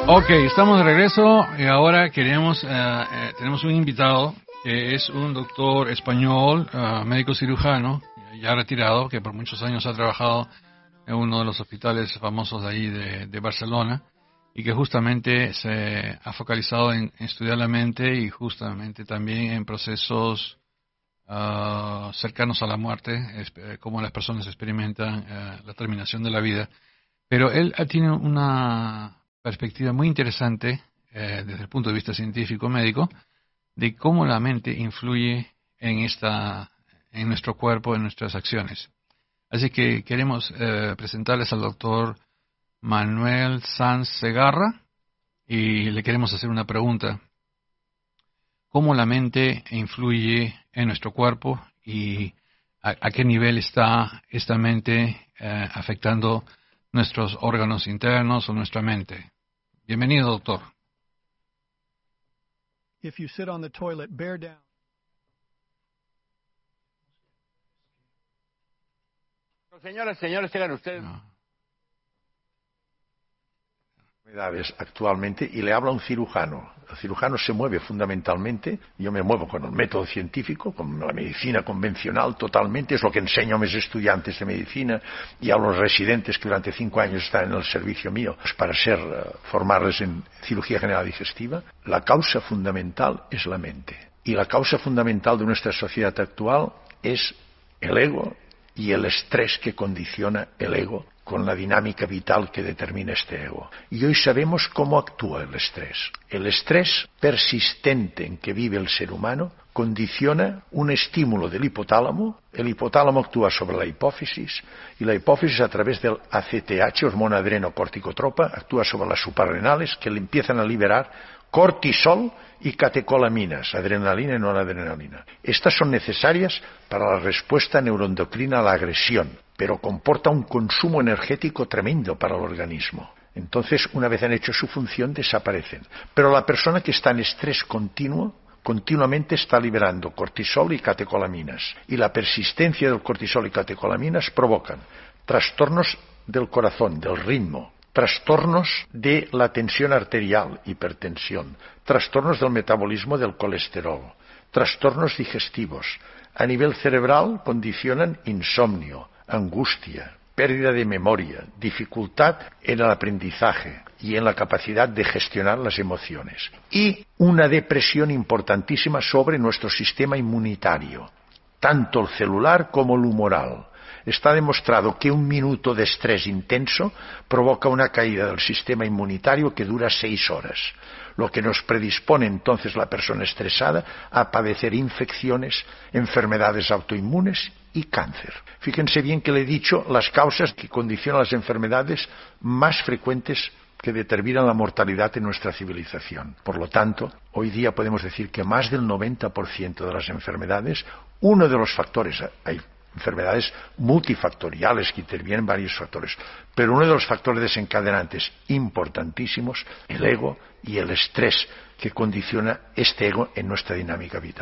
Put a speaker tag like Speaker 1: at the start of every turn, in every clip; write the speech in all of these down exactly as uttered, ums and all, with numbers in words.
Speaker 1: Ok, estamos de regreso y ahora queremos, eh, eh, tenemos un invitado que es un doctor español, uh, médico cirujano, ya retirado, que por muchos años ha trabajado en uno de los hospitales famosos de ahí de, de Barcelona y que justamente se ha focalizado en, en estudiar la mente y justamente también en procesos uh, cercanos a la muerte, es, cómo las personas experimentan uh, la terminación de la vida. Pero él tiene una perspectiva muy interesante eh, desde el punto de vista científico médico de cómo la mente influye en esta en nuestro cuerpo, en nuestras acciones. Así que queremos eh, presentarles al doctor Manuel Sanz Segarra y le queremos hacer una pregunta. ¿Cómo la mente influye en nuestro cuerpo y a, a qué nivel está esta mente eh, afectando nuestros órganos internos o nuestra mente? Bienvenido, doctor.
Speaker 2: If you sit on the toilet, bear down.
Speaker 3: Señoras, señores, tengan ustedes
Speaker 1: No.
Speaker 4: enfermedades actualmente y le habla un cirujano. El cirujano se mueve fundamentalmente, yo me muevo con el método científico, con la medicina convencional totalmente, es lo que enseño a mis estudiantes de medicina y a los residentes que durante cinco años están en el servicio mío pues para ser, uh, formarles en cirugía general digestiva. La causa fundamental es la mente. Y la causa fundamental de nuestra sociedad actual es el ego y el estrés que condiciona el ego con la dinámica vital que determina este ego. Y hoy sabemos cómo actúa el estrés. El estrés persistente en que vive el ser humano condiciona un estímulo del hipotálamo. El hipotálamo actúa sobre la hipófisis y la hipófisis a través del A C T H, hormona adrenocorticotropa, actúa sobre las suprarrenales que le empiezan a liberar cortisol y catecolaminas, adrenalina y noradrenalina. Estas son necesarias para la respuesta neuroendocrina a la agresión, pero comporta un consumo energético tremendo para el organismo. Entonces, una vez han hecho su función, desaparecen. Pero la persona que está en estrés continuo, continuamente está liberando cortisol y catecolaminas. Y la persistencia del cortisol y catecolaminas provocan trastornos del corazón, del ritmo, trastornos de la tensión arterial, hipertensión, trastornos del metabolismo del colesterol, trastornos digestivos. A nivel cerebral condicionan insomnio, angustia, pérdida de memoria, dificultad en el aprendizaje y en la capacidad de gestionar las emociones. Y una depresión importantísima sobre nuestro sistema inmunitario, tanto el celular como el humoral. Está demostrado que un minuto de estrés intenso provoca una caída del sistema inmunitario que dura seis horas, lo que nos predispone entonces la persona estresada a padecer infecciones, enfermedades autoinmunes y cáncer. Fíjense bien que le he dicho las causas que condicionan las enfermedades más frecuentes que determinan la mortalidad en nuestra civilización. Por lo tanto, hoy día podemos decir que más del noventa por ciento de las enfermedades, uno de los factores, hay enfermedades multifactoriales que intervienen varios factores, pero uno de los factores desencadenantes importantísimos, el ego y el estrés que condiciona este ego en nuestra dinámica vital.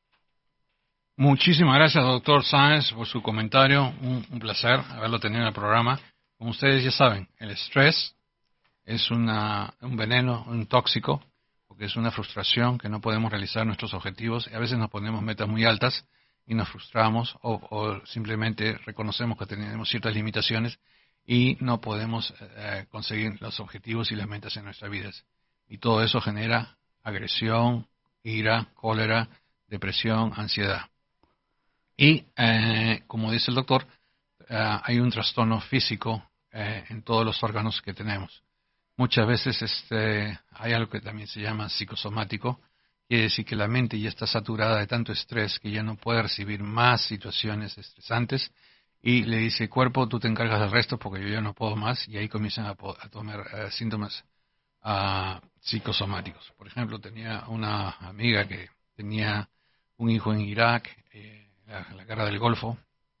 Speaker 1: Muchísimas gracias, doctor Sáenz, por su comentario. Un, un placer haberlo tenido en el programa. Como ustedes ya saben, el estrés es una, un veneno, un tóxico, porque es una frustración que no podemos realizar nuestros objetivos y a veces nos ponemos metas muy altas y nos frustramos o, o simplemente reconocemos que tenemos ciertas limitaciones y no podemos eh, conseguir los objetivos y las metas en nuestras vidas. Y todo eso genera agresión, ira, cólera, depresión, ansiedad. Y, eh, como dice el doctor, eh, hay un trastorno físico eh, en todos los órganos que tenemos. Muchas veces este, hay algo que también se llama psicosomático. Quiere decir que la mente ya está saturada de tanto estrés que ya no puede recibir más situaciones estresantes y le dice, cuerpo, tú te encargas del resto porque yo ya no puedo más, y ahí comienzan a, a tomar uh, síntomas uh, psicosomáticos. Por ejemplo, tenía una amiga que tenía un hijo en Irak, eh, la, la guerra del Golfo,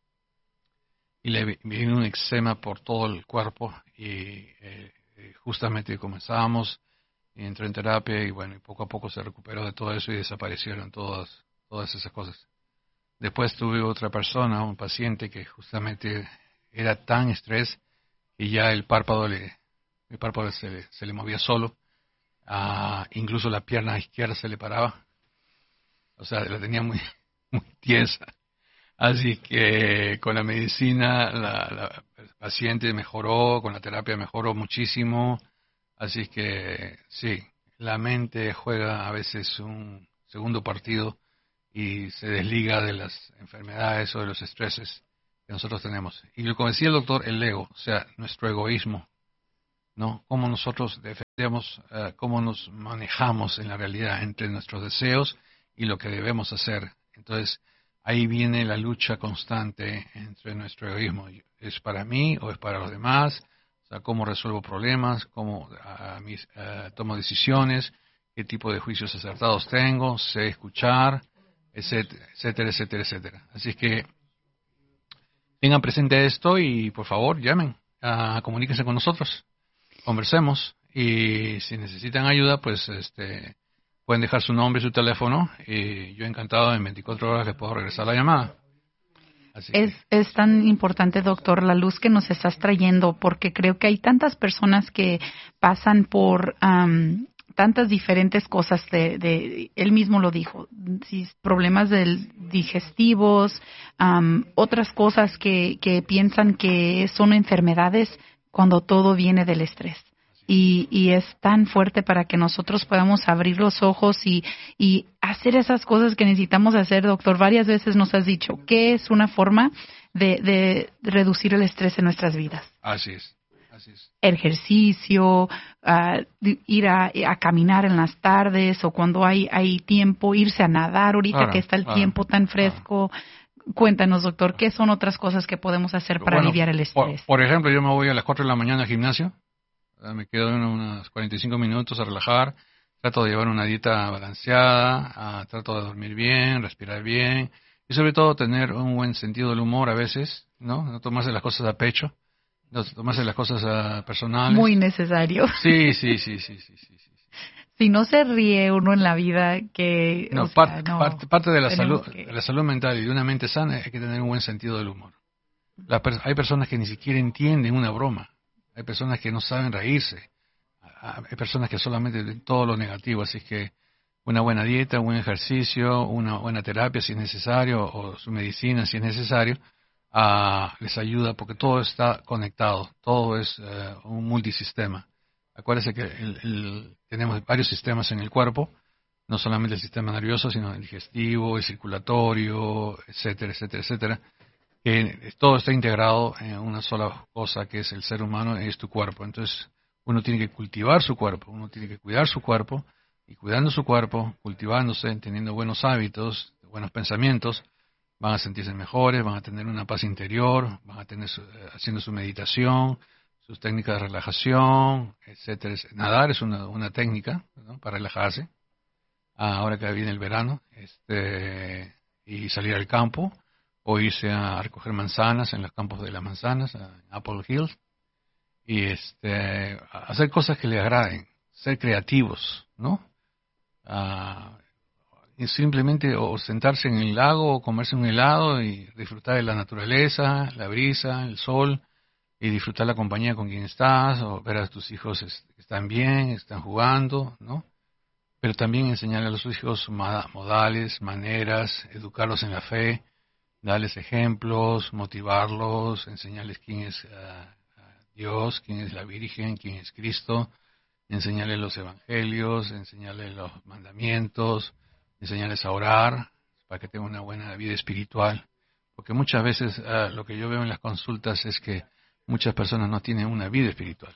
Speaker 1: y le vino un eczema por todo el cuerpo y eh, justamente comenzábamos, entró en terapia y bueno, y poco a poco se recuperó de todo eso y desaparecieron todas, todas esas cosas. Después tuve otra persona, un paciente que justamente era tan estrés que ya el párpado le, el párpado se le, se le movía solo Uh, incluso la pierna izquierda se le paraba. O sea, la tenía muy, muy tiesa. Así que con la medicina la, la el paciente mejoró, con la terapia mejoró muchísimo. Así que sí, la mente juega a veces un segundo partido y se desliga de las enfermedades o de los estreses que nosotros tenemos. Y como decía el doctor, el ego, o sea, nuestro egoísmo, ¿no? Cómo nosotros defendemos, uh, cómo nos manejamos en la realidad entre nuestros deseos y lo que debemos hacer. Entonces, ahí viene la lucha constante entre nuestro egoísmo. ¿Es para mí o es para los demás? O sea, cómo resuelvo problemas, cómo uh, mis, uh, tomo decisiones, qué tipo de juicios acertados tengo, sé escuchar, etcétera, etcétera, etcétera, etcétera. Así que tengan presente esto y por favor llamen, uh, comuníquense con nosotros, conversemos y si necesitan ayuda, pues este pueden dejar su nombre y su teléfono y yo encantado en veinticuatro horas les puedo regresar la llamada. Así
Speaker 5: es,
Speaker 1: que.
Speaker 5: es tan importante, doctor, la luz que nos estás trayendo, porque creo que hay tantas personas que pasan por um, tantas diferentes cosas. De, de él mismo lo dijo, problemas del digestivos, um, otras cosas que, que piensan que son enfermedades cuando todo viene del estrés. Y, y es tan fuerte para que nosotros podamos abrir los ojos y, y hacer esas cosas que necesitamos hacer, doctor. Varias veces nos has dicho que es una forma de, de reducir el estrés en nuestras vidas.
Speaker 1: Así es, así es.
Speaker 5: Ejercicio, uh, ir a, a caminar en las tardes o cuando hay, hay tiempo, irse a nadar ahorita claro, que está el claro, tiempo tan fresco. Claro. Cuéntanos, doctor, ¿qué son otras cosas que podemos hacer para bueno, aliviar el estrés?
Speaker 1: Por, por ejemplo, yo me voy a las cuatro de la mañana al gimnasio. Me quedo unos cuarenta y cinco minutos a relajar, trato de llevar una dieta balanceada, uh, trato de dormir bien, respirar bien y sobre todo tener un buen sentido del humor a veces, ¿no? No tomarse las cosas a pecho, no tomarse las cosas uh, personales.
Speaker 5: Muy necesario.
Speaker 1: Sí, sí, sí, sí, sí, sí, sí.
Speaker 5: Si no se ríe uno en la vida, que...
Speaker 1: No,
Speaker 5: o
Speaker 1: part,
Speaker 5: sea, no
Speaker 1: parte, parte de la salud,
Speaker 5: que...
Speaker 1: de la salud mental y de una mente sana hay que tener un buen sentido del humor. La, hay personas que ni siquiera entienden una broma. Hay personas que no saben reírse. Hay personas que solamente ven todo lo negativo. Así que una buena dieta, un buen ejercicio, una buena terapia si es necesario, o su medicina si es necesario, uh, les ayuda porque todo está conectado. Todo es uh, un multisistema. Acuérdense que el, el, tenemos varios sistemas en el cuerpo, no solamente el sistema nervioso, sino el digestivo, el circulatorio, etcétera, etcétera, etcétera. Que todo está integrado en una sola cosa que es el ser humano, es tu cuerpo. Entonces uno tiene que cultivar su cuerpo, uno tiene que cuidar su cuerpo, y cuidando su cuerpo, cultivándose, teniendo buenos hábitos, buenos pensamientos, van a sentirse mejores, van a tener una paz interior, van a tener su, haciendo su meditación, sus técnicas de relajación, etcétera. Nadar es una, una técnica, ¿no?, para relajarse. Ahora que viene el verano, este, y salir al campo, o irse a recoger manzanas en los campos de las manzanas, en Apple Hills, y este, hacer cosas que le agraden, ser creativos, ¿no? Uh, y simplemente o sentarse en el lago o comerse un helado y disfrutar de la naturaleza, la brisa, el sol, y disfrutar la compañía con quien estás, o ver a tus hijos que están bien, están jugando, ¿no? Pero también enseñarle a los hijos modales, maneras, educarlos en la fe, darles ejemplos, motivarlos, enseñarles quién es uh, Dios, quién es la Virgen, quién es Cristo, enseñarles los evangelios, enseñarles los mandamientos, enseñarles a orar para que tengan una buena vida espiritual. Porque muchas veces uh, lo que yo veo en las consultas es que muchas personas no tienen una vida espiritual.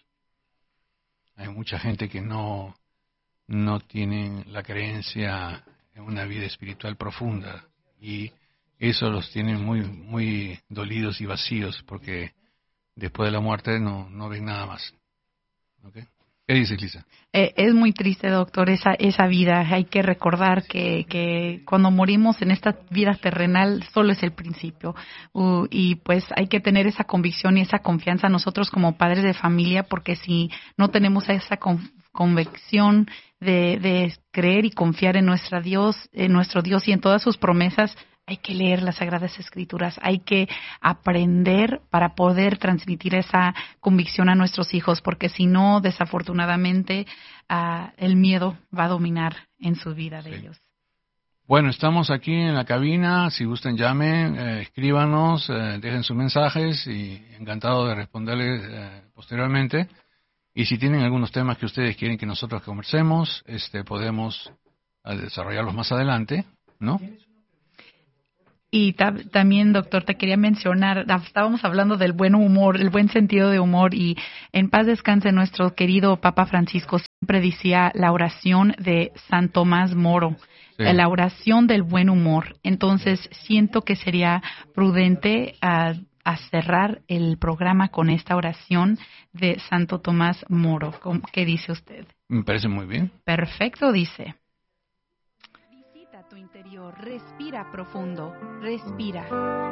Speaker 1: Hay mucha gente que no, no tienen la creencia en una vida espiritual profunda y eso los tiene muy muy dolidos y vacíos porque después de la muerte no, no ven nada más. ¿Okay? ¿Qué dices, Lisa?
Speaker 5: Eh, es muy triste, doctor, esa esa vida. Hay que recordar que, que cuando morimos en esta vida terrenal solo es el principio. Uh, y pues hay que tener esa convicción y esa confianza nosotros como padres de familia, porque si no tenemos esa con, convicción de, de creer y confiar en nuestra Dios, en nuestro Dios y en todas sus promesas, hay que leer las Sagradas Escrituras, hay que aprender para poder transmitir esa convicción a nuestros hijos, porque si no, desafortunadamente, uh, el miedo va a dominar en su vida de sí. ellos.
Speaker 1: Bueno, estamos aquí en la cabina. Si gustan, llamen, eh, escríbanos, eh, dejen sus mensajes y encantado de responderles eh, posteriormente. Y si tienen algunos temas que ustedes quieren que nosotros conversemos, este, podemos eh, desarrollarlos más adelante, ¿no?
Speaker 5: Y ta- también, doctor, te quería mencionar, estábamos hablando del buen humor, el buen sentido de humor, y en paz descanse nuestro querido Papa Francisco, siempre decía la oración de San Tomás Moro, sí. la oración del buen humor. Entonces, siento que sería prudente uh, a cerrar el programa con esta oración de Santo Tomás Moro. ¿Qué dice usted?
Speaker 1: Me parece muy bien.
Speaker 5: Perfecto, dice. Tu interior, respira profundo, respira.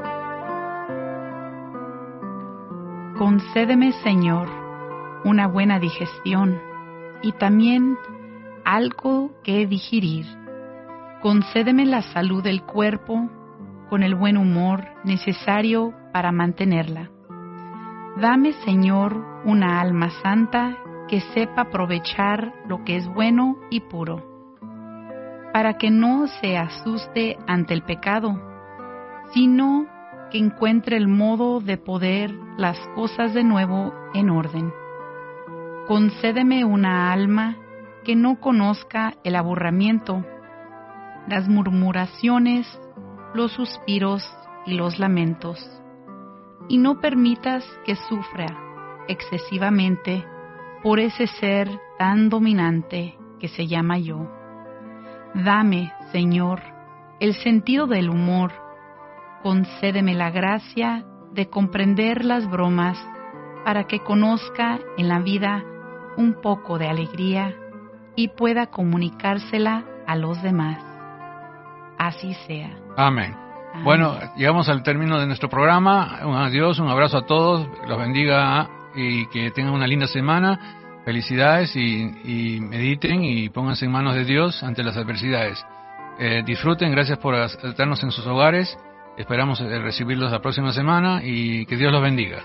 Speaker 5: Concédeme, Señor, una buena digestión y también algo que digerir. Concédeme la salud del cuerpo con el buen humor necesario para mantenerla. Dame, Señor, una alma santa que sepa aprovechar lo que es bueno y puro, para que no se asuste ante el pecado, sino que encuentre el modo de poner las cosas de nuevo en orden. Concédeme una alma que no conozca el aburrimiento, las murmuraciones, los suspiros y los lamentos, y no permitas que sufra excesivamente por ese ser tan dominante que se llama yo. Dame, Señor, el sentido del humor. Concédeme la gracia de comprender las bromas para que conozca en la vida un poco de alegría y pueda comunicársela a los demás. Así sea.
Speaker 1: Amén. Amén. Bueno, llegamos al término de nuestro programa. Un adiós, un abrazo a todos. Los bendiga y que tengan una linda semana. Felicidades y, y mediten y pónganse en manos de Dios ante las adversidades. Eh, disfruten, gracias por estarnos en sus hogares. Esperamos eh, recibirlos la próxima semana y que Dios los bendiga.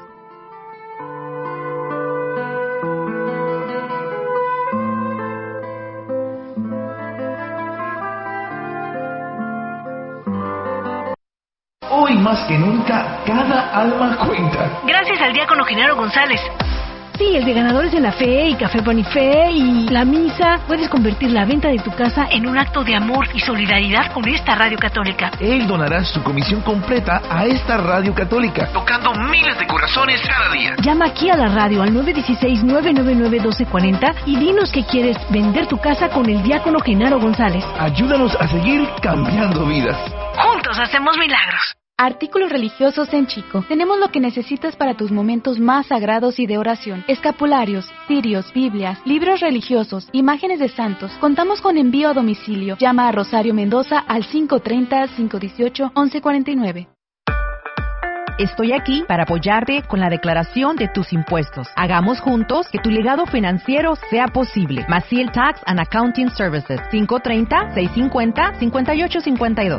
Speaker 6: Hoy más que nunca, cada alma cuenta.
Speaker 7: Gracias al diácono Genaro González.
Speaker 8: Sí, el de Ganadores en la Fe y Café Pan y Fe y la misa. Puedes convertir la venta de tu casa
Speaker 7: en un acto de amor y solidaridad con esta radio católica.
Speaker 6: Él donará su comisión completa a esta radio católica, tocando miles de corazones cada día.
Speaker 8: Llama aquí a la radio al nueve uno seis, nueve nueve nueve, uno dos cuatro cero y dinos que quieres vender tu casa con el diácono Genaro González.
Speaker 6: Ayúdanos a seguir cambiando vidas.
Speaker 7: Juntos hacemos milagros.
Speaker 9: Artículos religiosos en Chico. Tenemos lo que necesitas para tus momentos más sagrados y de oración. Escapularios, cirios, Biblias, libros religiosos, imágenes de santos. Contamos con envío a domicilio. Llama a Rosario Mendoza al cinco tres cero, cinco uno ocho, once cuarenta y nueve.
Speaker 10: Estoy aquí para apoyarte con la declaración de tus impuestos. Hagamos juntos que tu legado financiero sea posible. Maciel Tax and Accounting Services. cinco tres cero, seis cinco cero, cinco ocho cinco dos.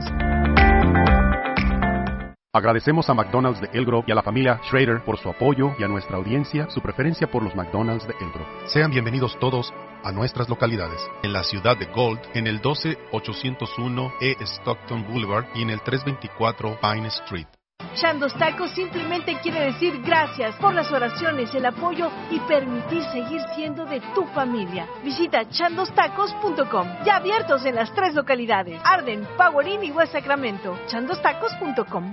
Speaker 11: Agradecemos a McDonald's de Elk Grove y a la familia Schrader por su apoyo y a nuestra audiencia su preferencia por los McDonald's de Elk Grove.
Speaker 12: Sean bienvenidos todos a nuestras localidades. En la ciudad de Gold, en el doce ochocientos uno E Stockton Boulevard y en el trescientos veinticuatro Pine Street.
Speaker 8: Chandos Tacos simplemente quiere decir gracias por las oraciones, el apoyo y permitir seguir siendo de tu familia. Visita chandos tacos punto com. Ya abiertos en las tres localidades: Arden, Power Inn y West Sacramento. chandos tacos punto com.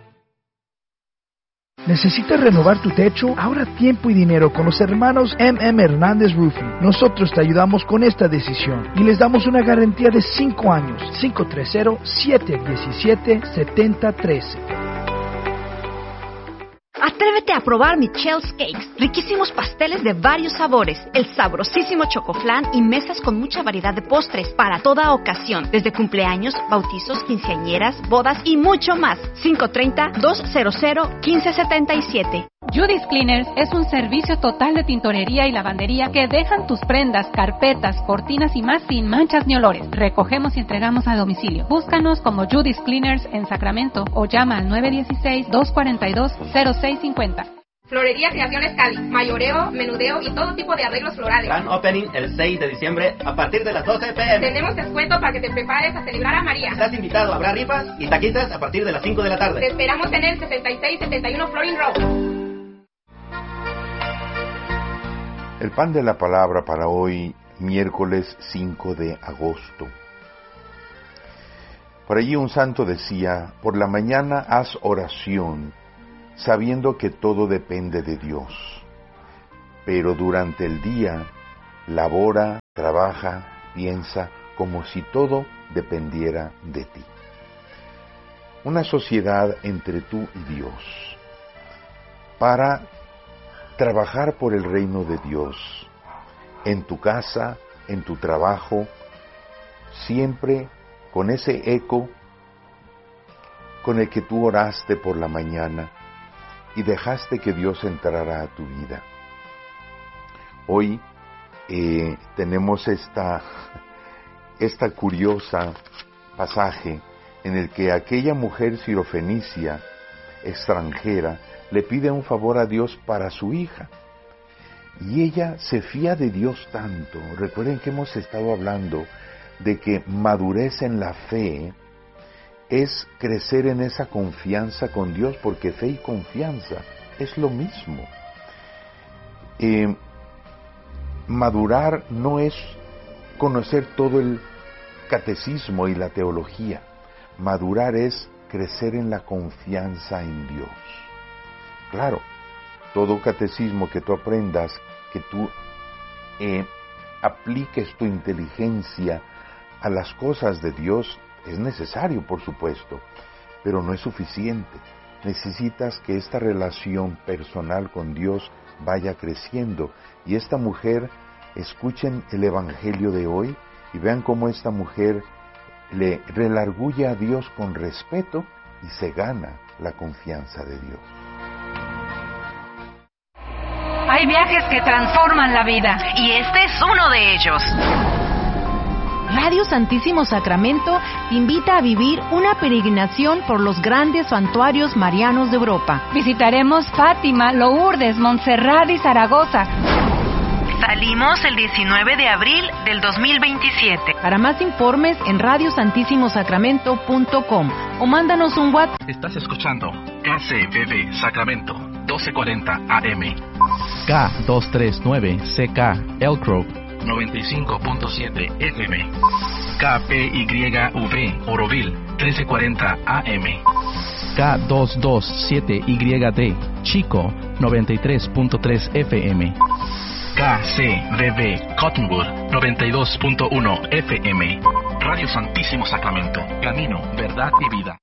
Speaker 13: ¿Necesitas renovar tu techo? Ahorra tiempo y dinero con los hermanos M M Hernández Roofing. Nosotros te ayudamos con esta decisión y les damos una garantía de cinco años. cinco tres cero, siete uno siete, siete cero uno tres.
Speaker 14: Atrévete a probar Michelle's Cakes, riquísimos pasteles de varios sabores, el sabrosísimo chocoflan y mesas con mucha variedad de postres para toda ocasión, desde cumpleaños, bautizos, quinceañeras, bodas y mucho más. cinco tres cero, dos cero cero, uno cinco siete siete.
Speaker 15: Judy's Cleaners es un servicio total de tintorería y lavandería que dejan tus prendas, carpetas, cortinas y más sin manchas ni olores. Recogemos y entregamos a domicilio. Búscanos como Judy's Cleaners en Sacramento o llama al nueve uno seis, dos cuatro dos, cero seis cinco cero.
Speaker 16: Florería Creaciones Cali, mayoreo, menudeo y todo tipo de arreglos florales.
Speaker 17: Gran opening el seis de diciembre a partir de las doce pm.
Speaker 16: Tenemos descuento para que te prepares a celebrar a María.
Speaker 17: Estás invitado, habrá rifas y taquitas a partir de las cinco de la tarde.
Speaker 16: Te esperamos en el setenta y seis setenta y uno Florin Road.
Speaker 4: El pan de la palabra para hoy, miércoles cinco de agosto. Por allí un santo decía, por la mañana haz oración, sabiendo que todo depende de Dios, pero durante el día labora, trabaja, piensa como si todo dependiera de ti. Una sociedad entre tú y Dios, para trabajar por el reino de Dios, en tu casa, en tu trabajo, siempre con ese eco con el que tú oraste por la mañana, y dejaste que Dios entrara a tu vida. Hoy eh, tenemos esta, esta curiosa pasaje en el que aquella mujer sirofenicia, extranjera, le pide un favor a Dios para su hija. Y ella se fía de Dios tanto. Recuerden que hemos estado hablando de que madurez en la fe es crecer en esa confianza con Dios, porque fe y confianza es lo mismo. Eh, madurar no es conocer todo el catecismo y la teología. Madurar es crecer en la confianza en Dios. Claro, todo catecismo que tú aprendas, que tú eh, apliques tu inteligencia a las cosas de Dios, es necesario, por supuesto, pero no es suficiente. Necesitas que esta relación personal con Dios vaya creciendo. Y esta mujer, escuchen el evangelio de hoy y vean cómo esta mujer le relarguye a Dios con respeto y se gana la confianza de Dios.
Speaker 7: Hay viajes que transforman la vida y este es uno de ellos.
Speaker 10: Radio Santísimo Sacramento te invita a vivir una peregrinación por los grandes santuarios marianos de Europa.
Speaker 15: Visitaremos Fátima, Lourdes, Montserrat y Zaragoza.
Speaker 7: Salimos el diecinueve de abril del dos mil veintisiete.
Speaker 10: Para más informes en radio santísimo sacramento punto com o mándanos un WhatsApp.
Speaker 6: Estás escuchando K C B B Sacramento doce cuarenta A M.
Speaker 18: K doscientos treinta y nueve C K Elk Grove
Speaker 6: noventa y cinco punto siete F M. K P Y V Oroville trece cuarenta A M.
Speaker 18: K doscientos veintisiete Y D Chico noventa y tres punto tres F M.
Speaker 6: K C B B Cottonwood noventa y dos punto uno F M. Radio Santísimo Sacramento, camino, verdad y vida.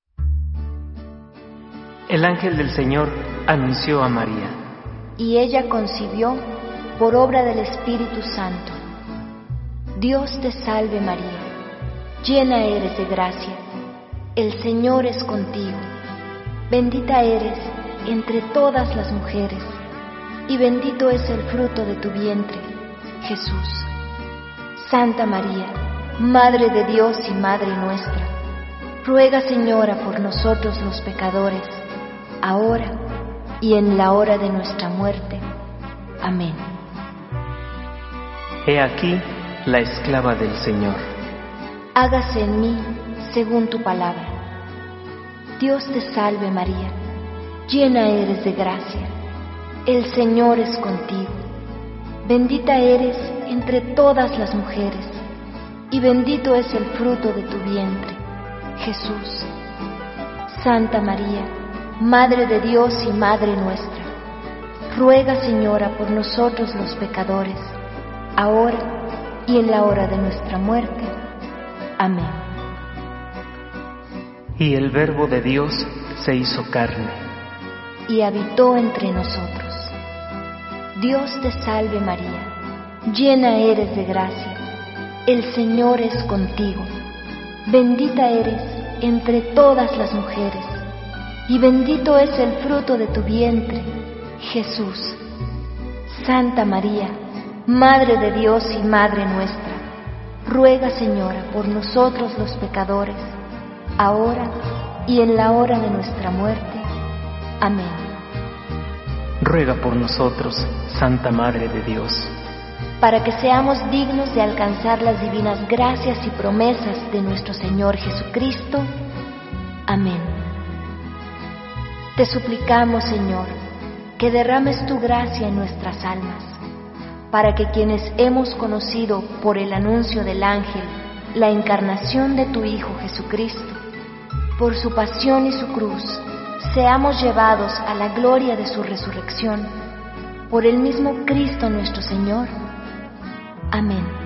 Speaker 19: El ángel del Señor anunció a María,
Speaker 20: y ella concibió por obra del Espíritu Santo. Dios te salve María, llena eres de gracia, el Señor es contigo, bendita eres entre todas las mujeres, y bendito es el fruto de tu vientre, Jesús. Santa María, Madre de Dios y Madre nuestra, ruega, Señora, por nosotros los pecadores, ahora y en la hora de nuestra muerte. Amén.
Speaker 19: He aquí la esclava del Señor.
Speaker 20: Hágase en mí según tu palabra. Dios te salve María, llena eres de gracia, el Señor es contigo. Bendita eres entre todas las mujeres, y bendito es el fruto de tu vientre, Jesús. Santa María, Madre de Dios y Madre nuestra, ruega, Señora, por nosotros los pecadores, ahora y en la hora de nuestra muerte. Amén.
Speaker 19: Y el Verbo de Dios se hizo carne
Speaker 20: y habitó entre nosotros. Dios te salve María, llena eres de gracia, el Señor es contigo. Bendita eres entre todas las mujeres, y bendito es el fruto de tu vientre, Jesús. Santa María, Madre de Dios y Madre nuestra, ruega, Señora, por nosotros los pecadores, ahora y en la hora de nuestra muerte. Amén.
Speaker 19: Ruega por nosotros, Santa Madre de Dios,
Speaker 20: para que seamos dignos de alcanzar las divinas gracias y promesas de nuestro Señor Jesucristo. Amén. Te suplicamos, Señor, que derrames tu gracia en nuestras almas, para que quienes hemos conocido por el anuncio del ángel la encarnación de tu Hijo Jesucristo, por su pasión y su cruz, seamos llevados a la gloria de su resurrección, por el mismo Cristo nuestro Señor. Amén.